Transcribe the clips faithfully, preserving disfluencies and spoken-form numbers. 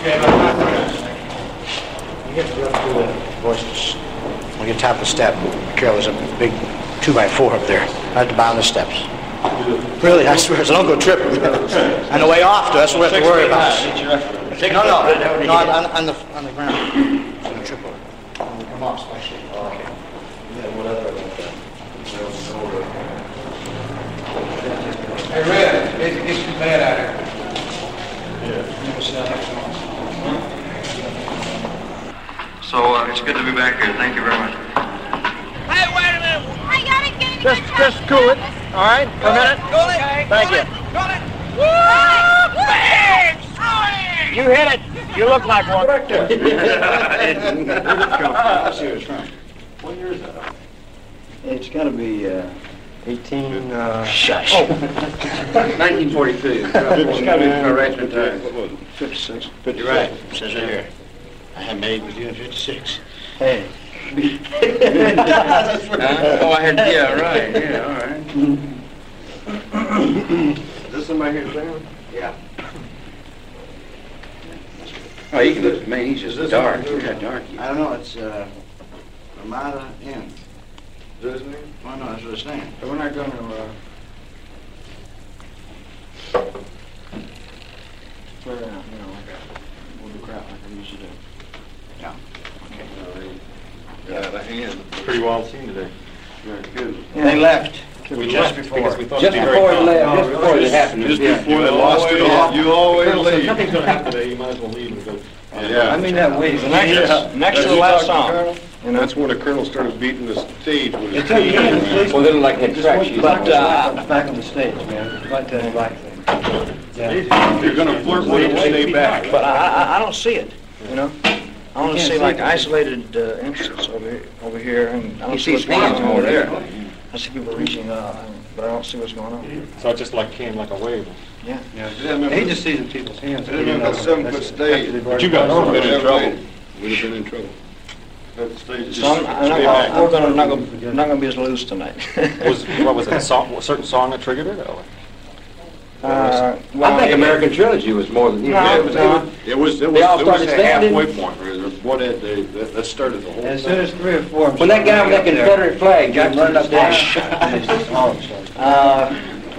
Okay, you get to run through the voices. When you top the step, Carol, there's a big two by four up there, right at the bottom of the steps. Really, I swear, so don't go tripping. On the way off, that's what we have to worry about. No, no, no, on, on the on the ground. On the trip over. When we come off, especially. Oh, okay. Yeah, whatever. Hey, Red, it's, it's too bad out here. So uh, it's good to be back here. Thank you very much. Hey, wait a minute. I gotta get it. Just, just cool it. All right, for a minute. Cool it. Thank you. Cool it. Woo! You hit it. You look like one. Where did it come from? Let's see where it's from. What year is that? It's got to be uh, eighteen. Uh, Shush. Oh, nineteen forty-two. It's got to be right in time. What was it? fifty-six. You're right. It says right here. I had made with you in fifty-six. Hey. Huh? Oh, I had, yeah, right, yeah, all right. Is this somebody here playing? Yeah. Oh, you can look, man, he's just dark. Look how dark he is. I don't know. It's uh, Ramada Inn. Is that his name? Oh no, that's what it's saying. So we're not going to. Uh, clear it out, you know, like a, we'll do crap like we usually do. Yeah. Okay. Yeah, the hand. Pretty wild scene today. Very good. Yeah. They left. We just left before. because we thought Just it'd be before very it left, calm. just before it happened. Just yeah. before they lost it all. You always Colonel said leave. nothing's going to happen today. You might as well leave and go. Yeah. I mean that way. The next, Yeah. next As to the you last talked to song. Colonel, and that's when the colonel started beating the stage with his It's okay, yeah, the police- teeth. Well, they look like had track shoes. But on. uh, back on the stage, man. Like that black thing. Yeah. You're gonna flirt with him, stay back. But I, I, I don't see it. You know. I only can't see see like it. isolated uh, incidents over here, over here, and I don't You see see what's going hands on over over there. there. I see people reaching out, but I don't see what's going on. So it just like came like a wave. Yeah. Yeah, remember, He just sees in people's hands. I remember that seven foot stage. But you guys Would were have in been in trouble. trouble. Would have been in trouble. That stage just So I'm, I'm stay not, back. we're gonna not gonna not gonna be as loose tonight. Was what was it? A, song, a certain song that triggered it? Or? uh, well, I think American Trilogy was more than you. No, Yeah, it was, no. it was, it They was, all it was started a standing. halfway point. Where the- What had they, that, that started the whole As thing. soon as three or four. When that guy with that Confederate flag got running up there. Uh,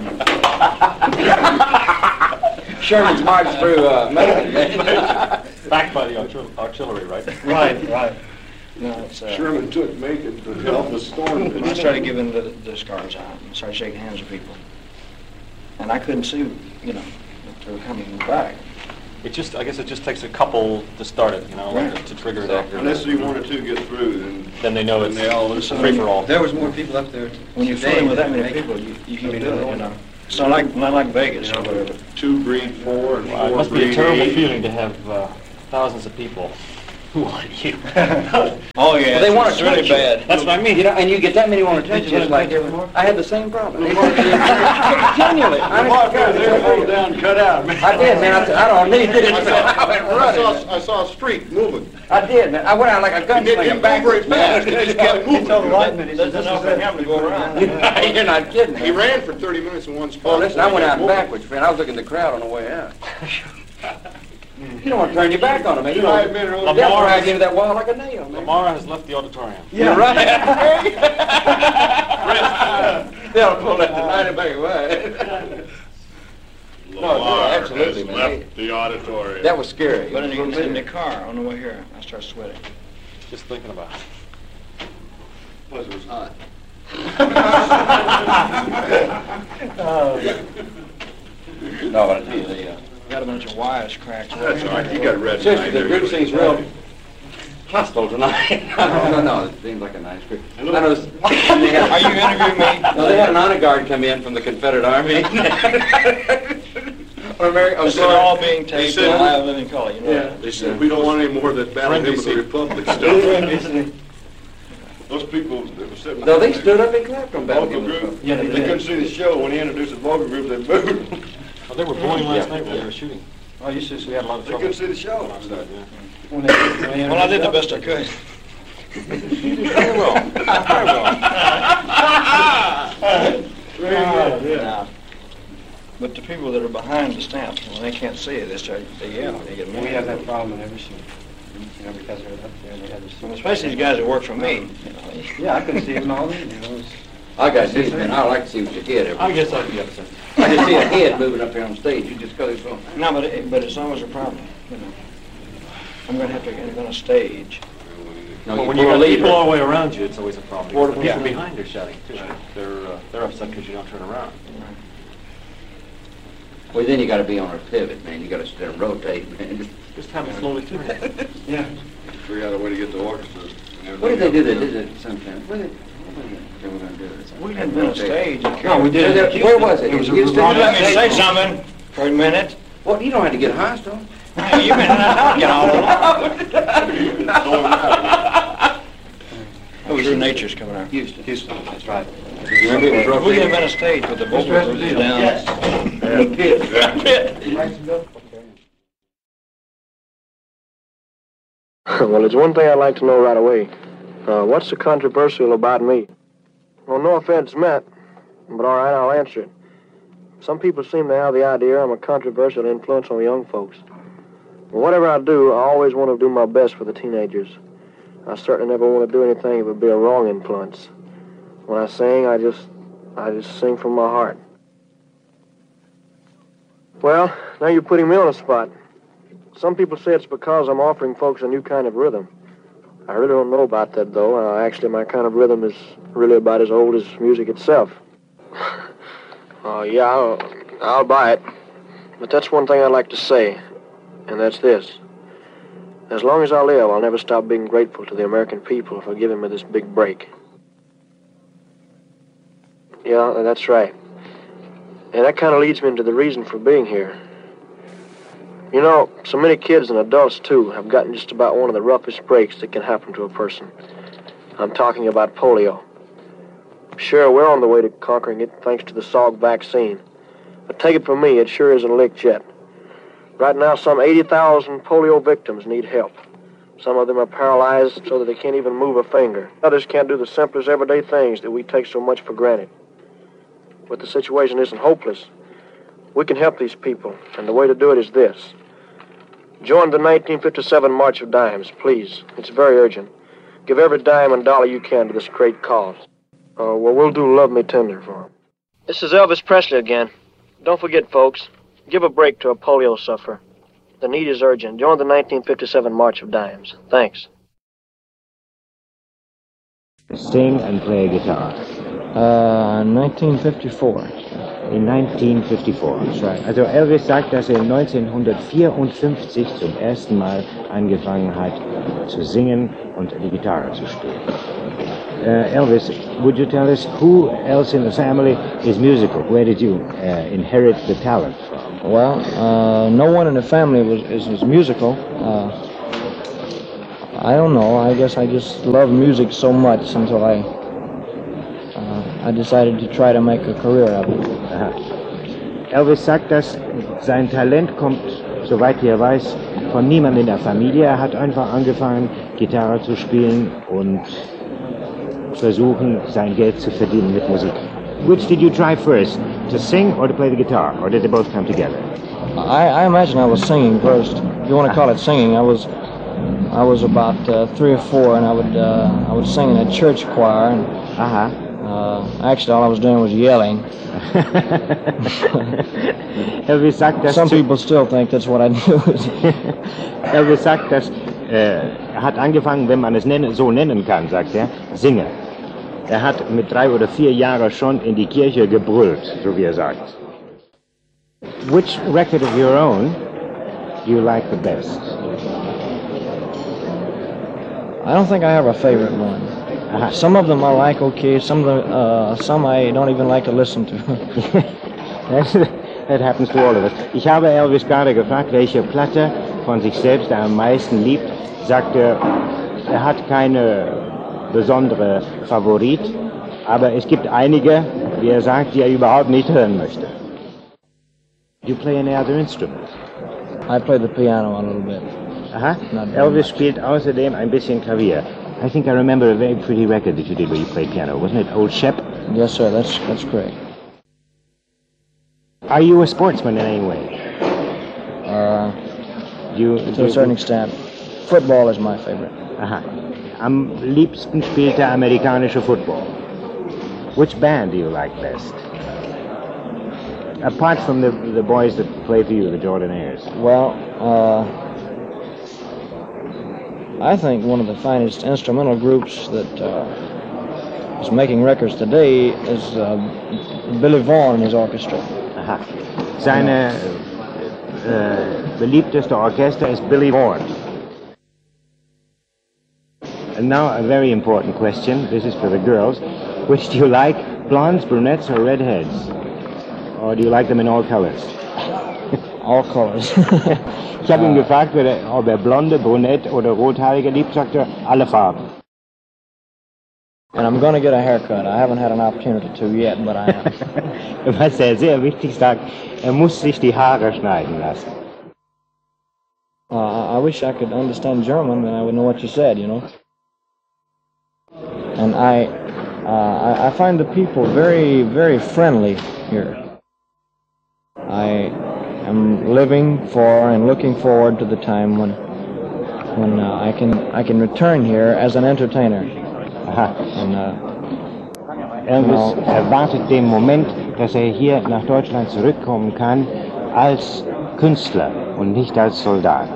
Sherman's marched through uh, Macon. Backed by the artil- artillery, right? right, right. No, it's. Uh, Sherman took Macon to help the storm. I started giving the, the scars out and started shaking hands with people, and I couldn't see, you know, that they were coming back. It just, I guess, it just takes a couple to start it, you know, like Right. to trigger it after. Unless you one or two get through, then, Then they know then it's they all it's a listen. free for all. There was more people up there. When you're today fooling with that than many Macon. people, you, you can't do it, you know. It's not like not like Vegas or whatever. Two breed four and Well, it four must be a breed terrible eight. feeling to have uh, thousands of people who want you. Oh yeah, Well, they want it's to really touch you. bad. That's what I mean. You know, and you get that many want to touch you. It's like I had the same problem. They want to continually. I The motherfucker there rolled down, cut out, man. I did, man. I, said, I don't need it. I saw, I went I running. saw, I saw a streak moving. I did, man. I went out like a He gunslinger. didn't move very fast, he just kept moving. There's enough for him to go around. You're not kidding. He ran for thirty minutes in one spot. Well, listen, I went out Moving. backwards, man. I was looking at the crowd on the way out. You don't want to turn your back on them, man. You Five know, minute old they'll Lamar drag has- you into that wall like a nail, man. Lamar has left the auditorium. Yeah, right. They'll pull that right back away. Lamar absolutely, has man. left the auditorium. That was scary. But in the, in the car on the way here, I started sweating. Just thinking about it. Plus it was hot. No, but I tell you, they, uh, Got a bunch of wires cracked. That's all right, you got red. seriously, the tonight, group seems real hostile tonight. no, no, it seems like a nice group. I noticed. Are you interviewing me? No, they had an honor guard come in from the Confederate Army. or American, I'm They're sorry. all being taped said- in live living color, you know. Yeah. that. They said, we don't want any more of that battle hymn of the Republic stuff. Those people that were sitting. No, they behind stood up and clapped on Battle Vocal Hymn. group, Yeah, they they did. couldn't see the show. When he introduced the vocal group, they booed. Oh, they were booing last Yeah. night when they were shooting. Oh, you see, We had a lot of They trouble. couldn't see the show. Last night, yeah. when they, when they well, I did the best I could. Very well. Very well. Yeah. But the people that are behind the stamp, when they can't see it, they start, they yell, they get mad. We have that problem in every city. You know, because they're up there and they have the Well, especially these guys that work for me. You know. Yeah, I can see it in all these, you know. It's, I got to see it, man. I like to see what you head every I guess I'd be upset. I just see a head moving up here on stage. You just cut it off. No, but it, but it's always a problem. You know, I'm going to have to get on a stage. No, Well, when pull you a got lever. people all the way around you, it's always a problem. Or Because the the people people- behind are shouting too. They're uh, they're upset because you don't turn around. Well, then you got to be on a pivot, man. You got to sit there and rotate, man. Just have it slowly through. yeah. Figure out a way to get the orchestra. and What did they do? They everything did it sometimes. What did they were going to do it? We didn't invent a stage. No, we did it. Where was it? It was a Houston? Let me say something for a minute. Well, you don't have to get high, still. You've been talking all along. It was the nature's coming out. Houston. Houston, that's right. Remember, it was rough. We didn't invent a stage with the vocals down. Yes. Well, there's one thing I'd like to know right away. Uh, what's so controversial about me? Well, no offense meant, but all right, I'll answer it. Some people seem to have the idea I'm a controversial influence on young folks. Well, whatever I do, I always want to do my best for the teenagers. I certainly never want to do anything that would be a wrong influence. When I sing, I just, I just sing from my heart. Well, now you're putting me on the spot. Some people say it's because I'm offering folks a new kind of rhythm. I really don't know about that, though. Uh, actually, my kind of rhythm is really about as old as music itself. Oh, uh, yeah, I'll, I'll buy it. But that's one thing I'd like to say, and that's this. As long as I live, I'll never stop being grateful to the American people for giving me this big break. Yeah, that's right. And that kind of leads me into the reason for being here. You know, so many kids and adults, too, have gotten just about one of the roughest breaks that can happen to a person. I'm talking about polio. Sure, we're on the way to conquering it, thanks to the Salk vaccine. But take it from me, it sure isn't licked yet. Right now, some eighty thousand polio victims need help. Some of them are paralyzed so that they can't even move a finger. Others can't do the simplest everyday things that we take so much for granted. But the situation isn't hopeless. We can help these people, and the way to do it is this. Join the nineteen fifty-seven March of Dimes, please. It's very urgent. Give every dime and dollar you can to this great cause. Uh, well, we'll do Love Me Tender for him. This is Elvis Presley again. Don't forget, folks, give a break to a polio sufferer. The need is urgent. Join the nineteen fifty-seven March of Dimes. Thanks. Sing and play guitar. Uh, nineteen fifty-four. In nineteen fifty-four. That's right. Also Elvis sagt, dass er neunzehnhundertvierundfünfzig zum ersten Mal angefangen hat zu singen und die Gitarre zu spielen. Uh, Elvis, would you tell us who else in the family is musical? Where did you uh, inherit the talent from? Well, uh, no one in the family was is, is musical. Uh, I don't know. I guess I just love music so much until I uh, I decided to try to make a career of it. Aha. Elvis sagt, dass sein Talent kommt, soweit er weiß, von niemandem in der Familie. Er hat einfach angefangen, Gitarre zu spielen und versuchen, sein Geld zu verdienen mit Musik. Which did you try first, to sing or to play the guitar, or did they both come together? I, I imagine I was singing first. If you want to call it singing, I was I was about uh, three or four, and I would uh, I would sing in a church choir. And, Aha. uh, actually, all I was doing was yelling. Elvis sagt, dass Some people still think that's what I do. Elvis sagt, dass äh, er hat angefangen, wenn man es nennen, so nennen kann, sagt er, singen. Er hat mit drei oder vier Jahren schon in die Kirche gebrüllt, so wie er sagt. Which record of your own do you like the best? I don't think I have a favorite one. Aha. Some of them I like okay. Some of them, uh, some I don't even like to listen to. That happens to all of us. Ich habe Elvis gerade gefragt, welche Platte von sich selbst er am meisten liebt. Sagt er, er hat keine besondere Favorit, aber es gibt einige, wie er sagt, die er überhaupt nicht hören möchte. You play any other instrument? I play the piano a little bit. Aha. Not very Elvis much. spielt außerdem ein bisschen Klavier. I think I remember a very pretty record that you did where you played piano. Wasn't it Old Shep? Yes, sir. That's that's correct. Are you a sportsman in any way? Uh, You, to a certain extent. Football is my favorite. Aha. Am liebsten spielt er amerikanische Football. Which band do you like best? Apart from the the boys that play for you, the Jordanaires. Well, uh, I think one of the finest instrumental groups that uh, is making records today is uh, Billy Vaughn and his orchestra. Aha. Seine uh, beliebteste Orchester is Billy Vaughn. And now a very important question. This is for the girls. Which do you like, blondes, brunettes, or redheads? Or do you like them in all colors? All colors. Ich habe ihn gefragt, ob er blonde, brunette oder rothaarige liebt, sagt er, alle Farben. And I'm going to get a haircut. I haven't had an opportunity to yet, but I am. Was er sehr wichtig sagt, er muss sich die Haare schneiden lassen. Uh, I wish I could understand German, and I would know what you said, you know. And I, uh, I, I find the people very, very friendly here. I am living for and looking forward to the time when, when uh, I can, I can return here as an entertainer. Aha. And, uh, Elvis erwartet den Moment, dass er hier nach Deutschland zurückkommen kann als Künstler und nicht als Soldat.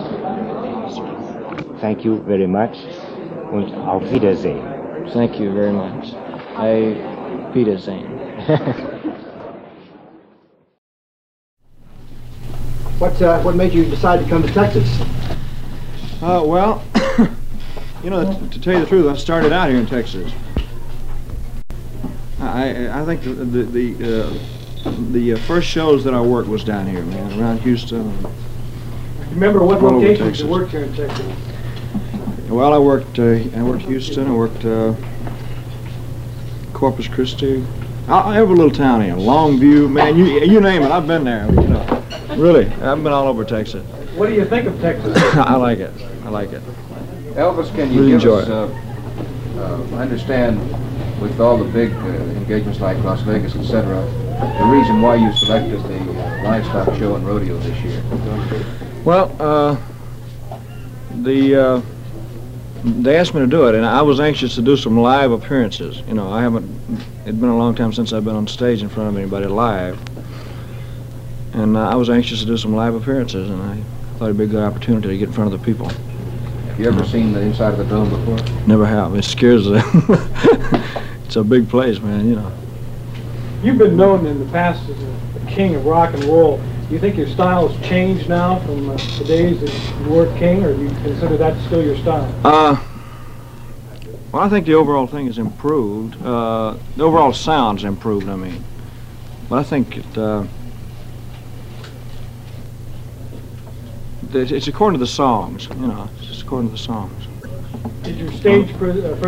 Thank you very much und auf Wiedersehen. Thank you very much. I, Wiedersehen. What, uh, what made you decide to come to Texas? Uh, well, you know, t- to tell you the truth, I started out here in Texas. I I think the the the, uh, the uh, first shows that I worked was down here, man, around Houston. Remember what all over locations Texas. you worked here in Texas? Well, I worked uh, I worked Houston. I worked uh, Corpus Christi. I, I have a little town here, Longview. Man, you you name it, I've been there. You know, really, I've been all over Texas. What do you think of Texas? I like it. I like it. Elvis, can you Really give enjoy us, uh, uh, understand, with all the big uh, engagements like Las Vegas, et cetera, the reason why you selected the uh, livestock show and rodeo this year? Well, uh, the uh, they asked me to do it, and I was anxious to do some live appearances. You know, I haven't. It'd been a long time since I've been on stage in front of anybody live, and uh, I was anxious to do some live appearances, and I thought it'd be a good opportunity to get in front of the people. Have you ever seen the inside of the dome before? Never have. It scares them. It's a big place, man. You know. You've been known in the past as a, a king of rock and roll. Do you think your style has changed now from uh, the days that you were king, or do you consider that still your style? Uh, well, I think the overall thing has improved. Uh, the overall sound's improved, I mean. But I think it, uh, it's according to the songs, you know. It's just according to the songs. Did your stage pre- uh,